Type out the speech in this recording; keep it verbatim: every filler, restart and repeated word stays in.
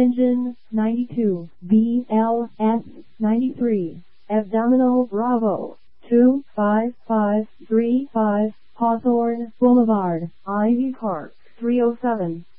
Engine ninety-two, B L S ninety-three, Abdominal Bravo, two five five three five, Hawthorne Boulevard, Ivy Park, three oh seven.